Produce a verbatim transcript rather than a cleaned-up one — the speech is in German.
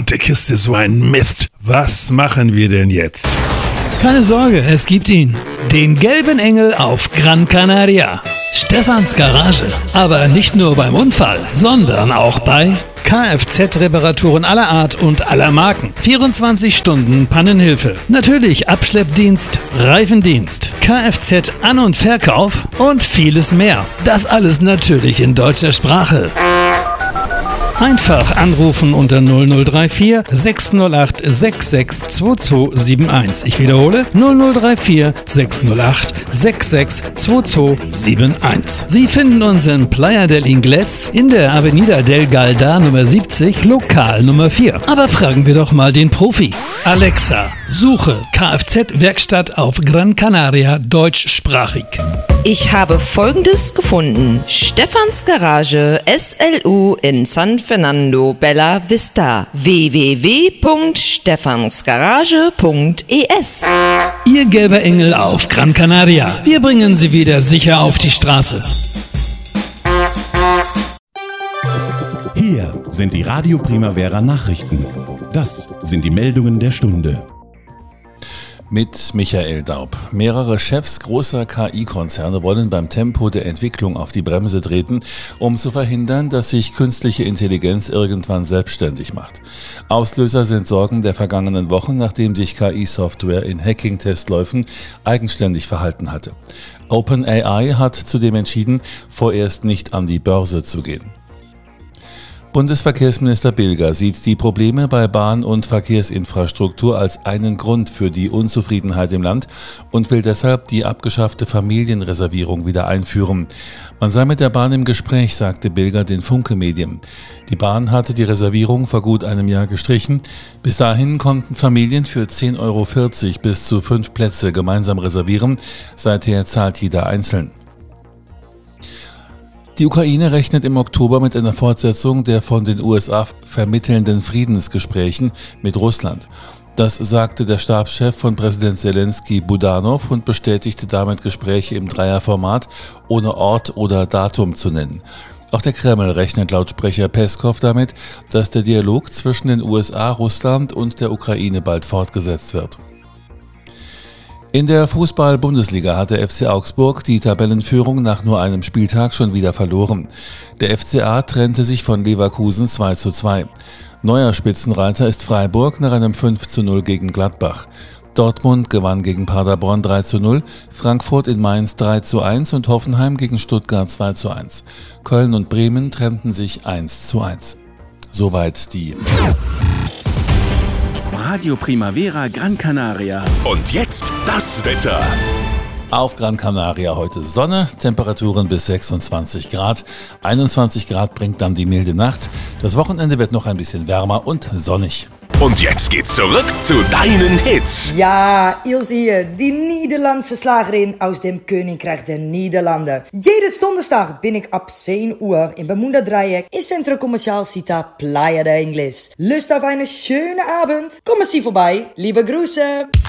verdammte Kiste so ein Mist. Was machen wir denn jetzt? Keine Sorge, es gibt ihn. Den gelben Engel auf Gran Canaria. Stefans Garage. Aber nicht nur beim Unfall, sondern auch bei Kfz-Reparaturen aller Art und aller Marken. vierundzwanzig Stunden Pannenhilfe. Natürlich Abschleppdienst, Reifendienst, Kfz-An- und Verkauf und vieles mehr. Das alles natürlich in deutscher Sprache. Einfach anrufen unter null null drei vier sechs null acht sechs sechs zwei zwei sieben eins. Ich wiederhole null null drei vier sechs null acht sechs sechs zwei zwei sieben eins. Sie finden uns in Playa del Ingles in der Avenida del Galda Nummer siebzig, Lokal Nummer vier. Aber fragen wir doch mal den Profi. Alexa, suche Kfz-Werkstatt auf Gran Canaria deutschsprachig. Ich habe Folgendes gefunden. Stefans Garage S L U in San Fernando Bella Vista. w w w punkt stefansgarage punkt e s. Ihr gelber Engel auf Gran Canaria. Wir bringen Sie wieder sicher auf die Straße. Hier sind die Radio Primavera Nachrichten. Das sind die Meldungen der Stunde. Mit Michael Daub. Mehrere Chefs großer K I-Konzerne wollen beim Tempo der Entwicklung auf die Bremse treten, um zu verhindern, dass sich künstliche Intelligenz irgendwann selbstständig macht. Auslöser sind Sorgen der vergangenen Wochen, nachdem sich K I-Software in Hacking-Testläufen eigenständig verhalten hatte. OpenAI hat zudem entschieden, vorerst nicht an die Börse zu gehen. Bundesverkehrsminister Bilger sieht die Probleme bei Bahn- und Verkehrsinfrastruktur als einen Grund für die Unzufriedenheit im Land und will deshalb die abgeschaffte Familienreservierung wieder einführen. Man sei mit der Bahn im Gespräch, sagte Bilger den Funke-Medien. Die Bahn hatte die Reservierung vor gut einem Jahr gestrichen. Bis dahin konnten Familien für zehn Euro vierzig bis zu fünf Plätze gemeinsam reservieren. Seither zahlt jeder einzeln. Die Ukraine rechnet im Oktober mit einer Fortsetzung der von den U S A vermittelnden Friedensgesprächen mit Russland. Das sagte der Stabschef von Präsident Zelensky Budanov und bestätigte damit Gespräche im Dreierformat, ohne Ort oder Datum zu nennen. Auch der Kreml rechnet laut Sprecher Peskov damit, dass der Dialog zwischen den U S A, Russland und der Ukraine bald fortgesetzt wird. In der Fußball-Bundesliga hat der F C Augsburg die Tabellenführung nach nur einem Spieltag schon wieder verloren. Der F C A trennte sich von Leverkusen zwei zu zwei. Neuer Spitzenreiter ist Freiburg nach einem fünf zu null gegen Gladbach. Dortmund gewann gegen Paderborn drei zu null, Frankfurt in Mainz drei zu eins und Hoffenheim gegen Stuttgart zwei zu eins. Köln und Bremen trennten sich eins zu eins. Soweit die Radio Primavera Gran Canaria. Und jetzt das Wetter. Auf Gran Canaria heute Sonne, Temperaturen bis sechsundzwanzig Grad. einundzwanzig Grad bringt dann die milde Nacht. Das Wochenende wird noch ein bisschen wärmer und sonnig. Und jetzt geht's zurück zu deinen Hits. Ja, Ilse hier, die Niederlandse Schlagerin aus dem Königreich der Niederlande. Jede Donderstag bin ich ab zehn Uhr im Bermuda Dreieck im Centro Comercial Cita Playa del Ingles. Lust auf einen schönen Abend? Kommen Sie vorbei. Liebe Grüße.